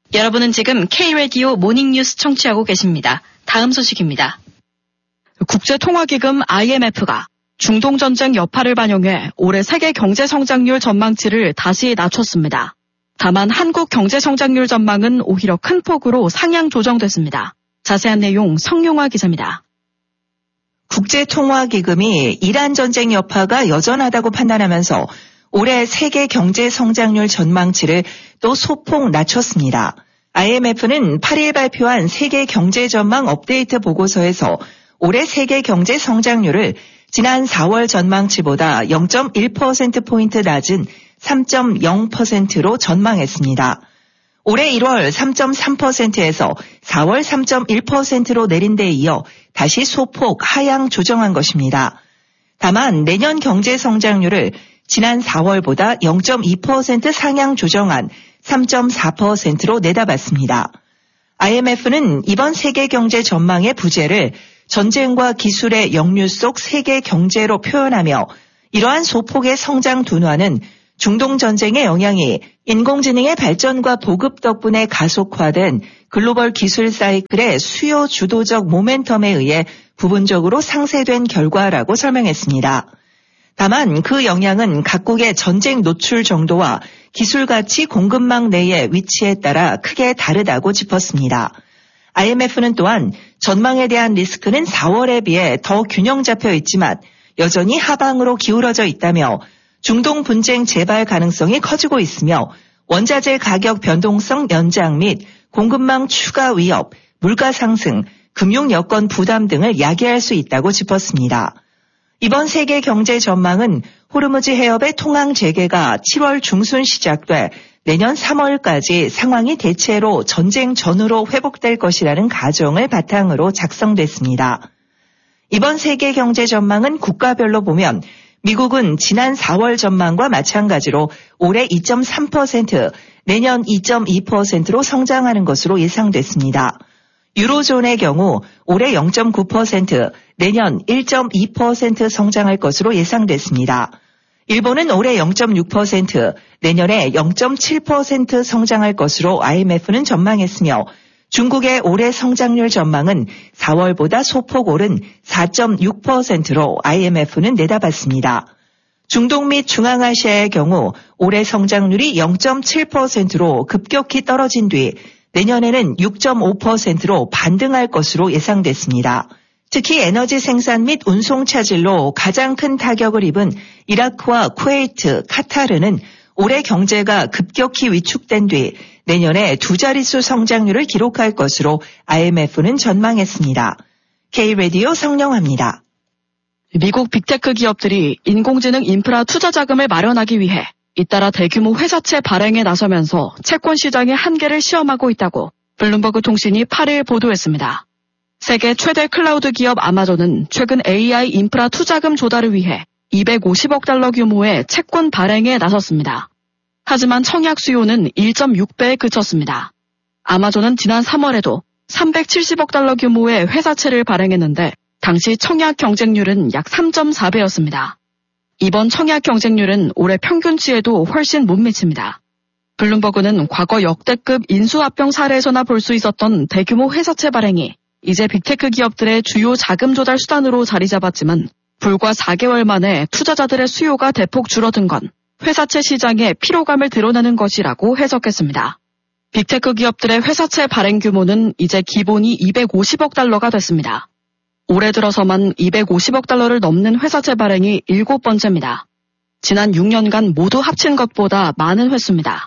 여러분은 지금 K-라디오 모닝뉴스 청취하고 계십니다. 다음 소식입니다. 국제통화기금 IMF가 중동전쟁 여파를 반영해 올해 세계 경제성장률 전망치를 다시 낮췄습니다. 다만 한국 경제성장률 전망은 오히려 큰 폭으로 상향 조정됐습니다. 자세한 내용 성용화 기자입니다. 국제통화기금이 이란 전쟁 여파가 여전하다고 판단하면서 올해 세계 경제 성장률 전망치를 또 소폭 낮췄습니다. IMF는 8일 발표한 세계 경제 전망 업데이트 보고서에서 올해 세계 경제 성장률을 지난 4월 전망치보다 0.1%포인트 낮은 3.0%로 전망했습니다. 올해 1월 3.3%에서 4월 3.1%로 내린 데 이어 다시 소폭 하향 조정한 것입니다. 다만 내년 경제 성장률을 지난 4월보다 0.2% 상향 조정한 3.4%로 내다봤습니다. IMF는 이번 세계 경제 전망의 부재를 전쟁과 기술의 역류 속 세계 경제로 표현하며 이러한 소폭의 성장 둔화는 중동 전쟁의 영향이 인공지능의 발전과 보급 덕분에 가속화된 글로벌 기술 사이클의 수요 주도적 모멘텀에 의해 부분적으로 상쇄된 결과라고 설명했습니다. 다만 그 영향은 각국의 전쟁 노출 정도와 기술 가치 공급망 내의 위치에 따라 크게 다르다고 짚었습니다. IMF는 또한 전망에 대한 리스크는 4월에 비해 더 균형 잡혀 있지만 여전히 하방으로 기울어져 있다며 중동 분쟁 재발 가능성이 커지고 있으며 원자재 가격 변동성 연장 및 공급망 추가 위협, 물가 상승, 금융 여건 부담 등을 야기할 수 있다고 짚었습니다. 이번 세계 경제 전망은 호르무즈 해협의 통항 재개가 7월 중순 시작돼 내년 3월까지 상황이 대체로 전쟁 전후로 회복될 것이라는 가정을 바탕으로 작성됐습니다. 이번 세계 경제 전망은 국가별로 보면 미국은 지난 4월 전망과 마찬가지로 올해 2.3%, 내년 2.2%로 성장하는 것으로 예상됐습니다. 유로존의 경우 올해 0.9%, 내년 1.2% 성장할 것으로 예상됐습니다. 일본은 올해 0.6%, 내년에 0.7% 성장할 것으로 IMF는 전망했으며 중국의 올해 성장률 전망은 4월보다 소폭 오른 4.6%로 IMF는 내다봤습니다. 중동 및 중앙아시아의 경우 올해 성장률이 0.7%로 급격히 떨어진 뒤 내년에는 6.5%로 반등할 것으로 예상됐습니다. 특히 에너지 생산 및 운송 차질로 가장 큰 타격을 입은 이라크와 쿠웨이트, 카타르는 올해 경제가 급격히 위축된 뒤 내년에 두 자릿수 성장률을 기록할 것으로 IMF는 전망했습니다. K-라디오 성령화입니다. 미국 빅테크 기업들이 인공지능 인프라 투자 자금을 마련하기 위해 잇따라 대규모 회사채 발행에 나서면서 채권 시장의 한계를 시험하고 있다고 블룸버그 통신이 8일 보도했습니다. 세계 최대 클라우드 기업 아마존은 최근 AI 인프라 투자금 조달을 위해 250억 달러 규모의 채권 발행에 나섰습니다. 하지만 청약 수요는 1.6배에 그쳤습니다. 아마존은 지난 3월에도 370억 달러 규모의 회사채를 발행했는데 당시 청약 경쟁률은 약 3.4배였습니다. 이번 청약 경쟁률은 올해 평균치에도 훨씬 못 미칩니다. 블룸버그는 과거 역대급 인수합병 사례에서나 볼 수 있었던 대규모 회사채 발행이 이제 빅테크 기업들의 주요 자금 조달 수단으로 자리 잡았지만 불과 4개월 만에 투자자들의 수요가 대폭 줄어든 건 회사채 시장의 피로감을 드러내는 것이라고 해석했습니다. 빅테크 기업들의 회사채 발행 규모는 이제 기본이 250억 달러가 됐습니다. 올해 들어서만 250억 달러를 넘는 회사채 발행이 7번째입니다. 지난 6년간 모두 합친 것보다 많은 횟수입니다.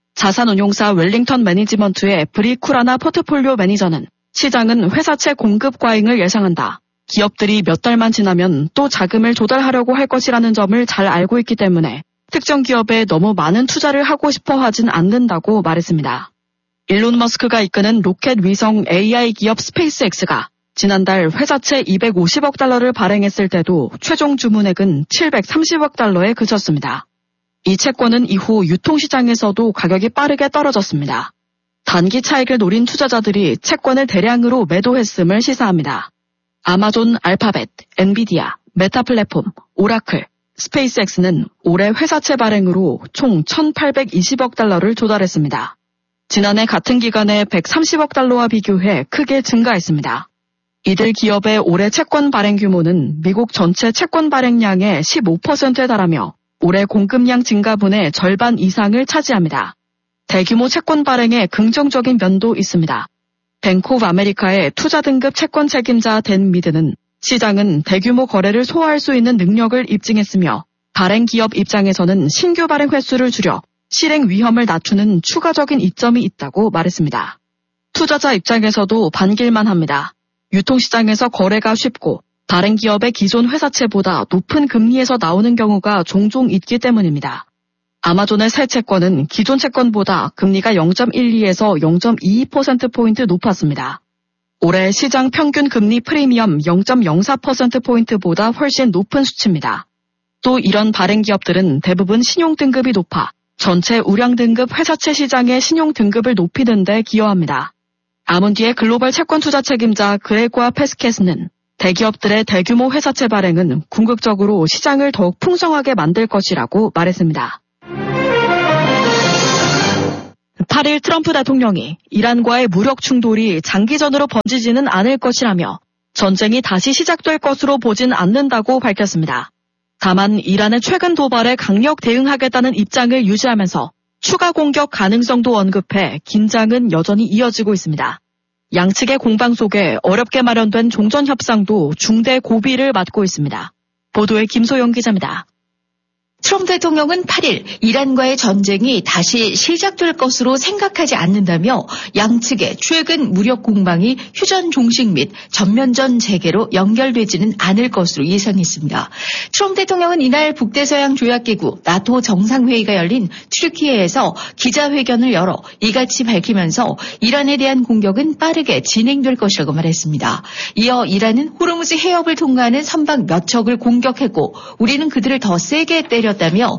자산운용사 웰링턴 매니지먼트의 브리쿠라나 포트폴리오 매니저는 시장은 회사채 공급 과잉을 예상한다. 기업들이 몇 달만 지나면 또 자금을 조달하려고 할 것이라는 점을 잘 알고 있기 때문에 특정 기업에 너무 많은 투자를 하고 싶어 하진 않는다고 말했습니다. 일론 머스크가 이끄는 로켓 위성 AI 기업 스페이스X가 지난달 회사채 250억 달러를 발행했을 때도 최종 주문액은 730억 달러에 그쳤습니다. 이 채권은 이후 유통시장에서도 가격이 빠르게 떨어졌습니다. 단기 차익을 노린 투자자들이 채권을 대량으로 매도했음을 시사합니다. 아마존, 알파벳, 엔비디아, 메타 플랫폼, 오라클, 스페이스X는 올해 회사채 발행으로 총 1,820억 달러를 조달했습니다. 지난해 같은 기간에 130억 달러와 비교해 크게 증가했습니다. 이들 기업의 올해 채권 발행 규모는 미국 전체 채권 발행량의 15%에 달하며 올해 공급량 증가분의 절반 이상을 차지합니다. 대규모 채권 발행에 긍정적인 면도 있습니다. 뱅크 오브 아메리카의 투자 등급 채권 책임자 댄 미드는 시장은 대규모 거래를 소화할 수 있는 능력을 입증했으며 발행 기업 입장에서는 신규 발행 횟수를 줄여 실행 위험을 낮추는 추가적인 이점이 있다고 말했습니다. 투자자 입장에서도 반길만 합니다. 유통시장에서 거래가 쉽고 발행 기업의 기존 회사채보다 높은 금리에서 나오는 경우가 종종 있기 때문입니다. 아마존의 새 채권은 기존 채권보다 금리가 0.12에서 0.22%포인트 높았습니다. 올해 시장 평균 금리 프리미엄 0.04%포인트보다 훨씬 높은 수치입니다. 또 이런 발행 기업들은 대부분 신용 등급이 높아 전체 우량 등급 회사채 시장의 신용 등급을 높이는 데 기여합니다. 아몬디의 글로벌 채권 투자 책임자 그레고아 페스켓은 대기업들의 대규모 회사채 발행은 궁극적으로 시장을 더욱 풍성하게 만들 것이라고 말했습니다. 8일 트럼프 대통령이 이란과의 무력 충돌이 장기전으로 번지지는 않을 것이라며 전쟁이 다시 시작될 것으로 보진 않는다고 밝혔습니다. 다만 이란의 최근 도발에 강력 대응하겠다는 입장을 유지하면서 추가 공격 가능성도 언급해 긴장은 여전히 이어지고 있습니다. 양측의 공방 속에 어렵게 마련된 종전 협상도 중대 고비를 맞고 있습니다. 보도에 김소영 기자입니다. 트럼프 대통령은 8일 이란과의 전쟁이 다시 시작될 것으로 생각하지 않는다며 양측의 최근 무력 공방이 휴전 종식 및 전면전 재개로 연결되지는 않을 것으로 예상했습니다. 트럼프 대통령은 이날 북대서양 조약기구 나토 정상회의가 열린 튀르키예에서 기자회견을 열어 이같이 밝히면서 이란에 대한 공격은 빠르게 진행될 것이라고 말했습니다. 이어 이란은 호르무즈 해협을 통과하는 선박 몇 척을 공격했고 우리는 그들을 더 세게 때렸다며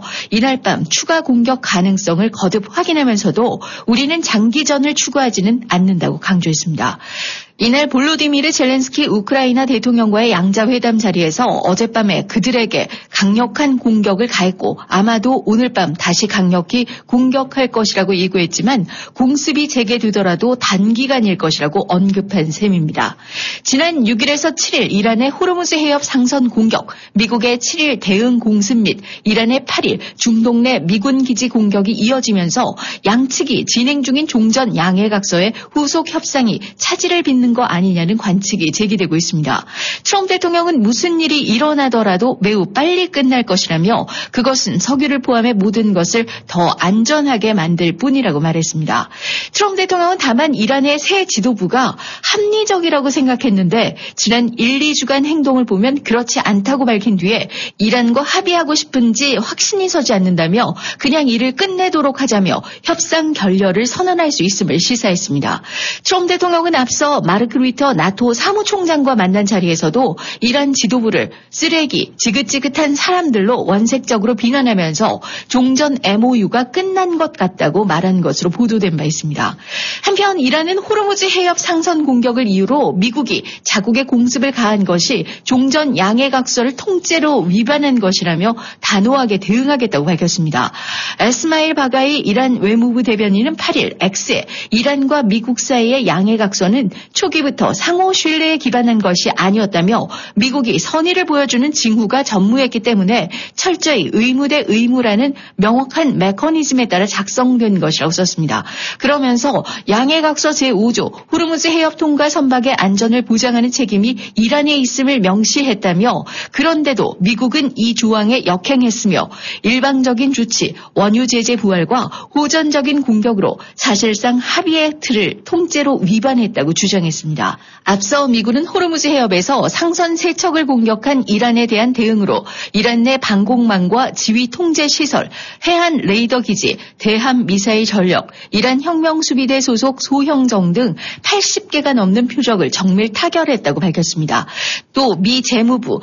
이날 밤 추가 공격 가능성을 거듭 확인하면서도 우리는 장기전을 추구하지는 않는다고 강조했습니다. 이날 볼로디미르 젤렌스키 우크라이나 대통령과의 양자회담 자리에서 어젯밤에 그들에게 강력한 공격을 가했고 아마도 오늘 밤 다시 강력히 공격할 것이라고 예고했지만 공습이 재개되더라도 단기간일 것이라고 언급한 셈입니다. 지난 6일에서 7일 이란의 호르무즈 해협 상선 공격, 미국의 7일 대응 공습 및 이란의 8일 중동 내 미군 기지 공격이 이어지면서 양측이 진행 중인 종전 양해각서의 후속 협상이 차질을 빚는 거 아니냐는 관측이 제기되고 있습니다. 트럼프 대통령은 무슨 일이 일어나더라도 매우 빨리 끝날 것이라며 그것은 석유를 포함해 모든 것을 더 안전하게 만들 뿐이라고 말했습니다. 트럼프 대통령은 다만 이란의 새 지도부가 합리적이라고 생각했는데 지난 1, 2주간 행동을 보면 그렇지 않다고 밝힌 뒤에 이란과 합의하고 싶은지 확신이 서지 않는다며 그냥 일을 끝내도록 하자며 협상 결렬을 선언할 수 있음을 시사했습니다. 트럼프 대통령은 앞서 마르크 루이터 나토 사무총장과 만난 자리에서도 이란 지도부를 쓰레기, 지긋지긋한 사람들로 원색적으로 비난하면서 종전 MOU가 끝난 것 같다고 말한 것으로 보도된 바 있습니다. 한편 이란은 호르무즈 해협 상선 공격을 이유로 미국이 자국의 공습을 가한 것이 종전 양해각서를 통째로 위반한 것이라며 단호하게 대응하겠다고 밝혔습니다. 에스마일 바가이 이란 외무부 대변인은 8일 X에 이란과 미국 사이의 양해각서는 초기부터 상호 신뢰에 기반한 것이 아니었다며 미국이 선의를 보여주는 징후가 전무했기 때문에 철저히 의무 대 의무라는 명확한 메커니즘에 따라 작성된 것이라고 썼습니다. 그러면서 양해각서 제5조 호르무즈 해협 통과 선박의 안전을 보장하는 책임이 이란에 있음을 명시했다며 그런데도 미국은 이 조항에 역행했으며 일방적인 조치, 원유 제재 부활과 호전적인 공격으로 사실상 합의의 틀을 통째로 위반했다고 주장했습니다. 앞서 미군은 호르무즈 해협에서 상선 3척을 공격한 이란에 대한 대응으로 이란 내 방공망과 지휘 통제 시설, 해안 레이더 기지, 대함 미사일 전력, 이란 혁명수비대 소속 소형정 등 80개가 넘는 표적을 정밀 타결했다고 밝혔습니다. 또 미 재무부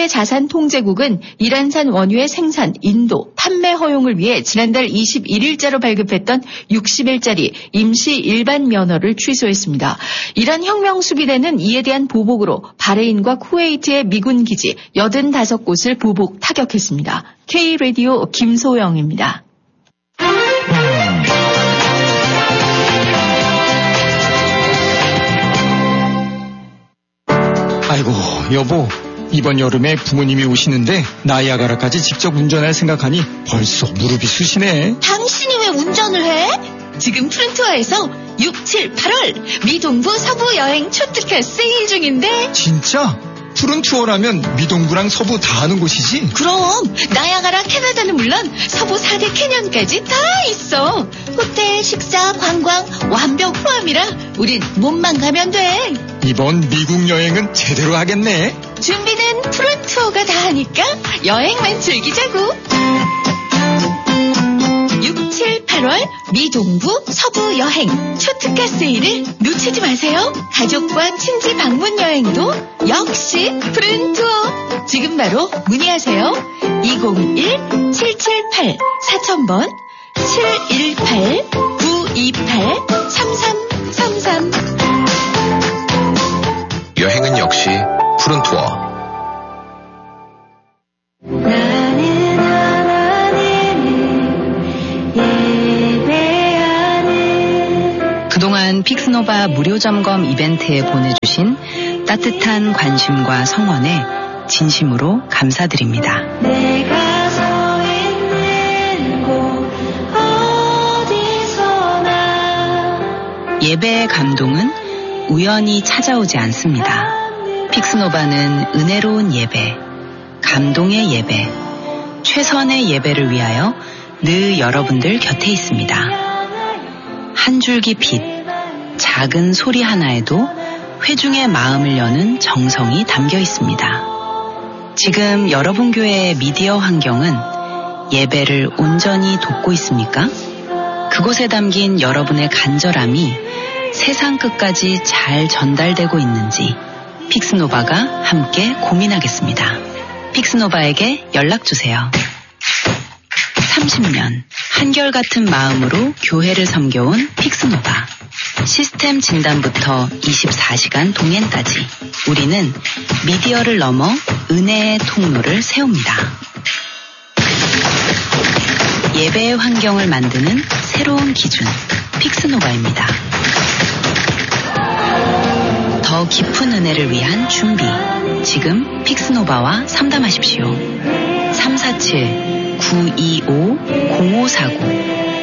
해외자산통제국은 이란산 원유의 생산, 인도, 판매 허용을 위해 지난달 21일자로 발급했던 60일짜리 임시 일반 면허를 취소했습니다. 이란 혁명수비대는 이에 대한 보복으로 바레인과 쿠웨이트의 미군 기지 85곳을 보복 타격했습니다. K-라디오 김소영입니다. 여보, 이번 여름에 부모님이 오시는데 나이아가라까지 직접 운전할 생각하니 벌써 무릎이 쑤시네. 당신이 왜 운전을 해? 지금 푸른투어에서 6, 7, 8월 미동부 서부 여행 초특가 세일 중인데. 진짜? 푸른 투어라면 미동부랑 서부 다 하는 곳이지? 그럼 나야가라 캐나다는 물론 서부 4대 캐년까지 다 있어. 호텔, 식사, 관광 완벽 포함이라 우린 몸만 가면 돼. 이번 미국 여행은 제대로 하겠네. 준비는 푸른 투어가 다 하니까 여행만 즐기자고. 6, 7, 8월 미동부 서부 여행 초특가 세일을 놓치지 마세요. 가족과 친지 방문 여행도 역시 푸른 투어. 지금 바로 문의하세요. 201-778-4000번 718-928-3333. 여행은 역시 푸른 투어. 그동안 픽스노바 무료 점검 이벤트에 보내주신 따뜻한 관심과 성원에 진심으로 감사드립니다. 내가 서 있는 곳 어디서나. 예배의 감동은 우연히 찾아오지 않습니다. 픽스노바는 은혜로운 예배, 감동의 예배, 최선의 예배를 위하여 늘 여러분들 곁에 있습니다. 한 줄기 빛, 작은 소리 하나에도 회중의 마음을 여는 정성이 담겨 있습니다. 지금 여러분 교회의 미디어 환경은 예배를 온전히 돕고 있습니까? 그곳에 담긴 여러분의 간절함이 세상 끝까지 잘 전달되고 있는지 픽스노바가 함께 고민하겠습니다. 픽스노바에게 연락주세요. 30년 한결같은 마음으로 교회를 섬겨온 픽스노바. 시스템 진단부터 24시간 동행까지 우리는 미디어를 넘어 은혜의 통로를 세웁니다. 예배의 환경을 만드는 새로운 기준 픽스노바입니다. 더 깊은 은혜를 위한 준비. 지금 픽스노바와 상담하십시오. 347-925-0549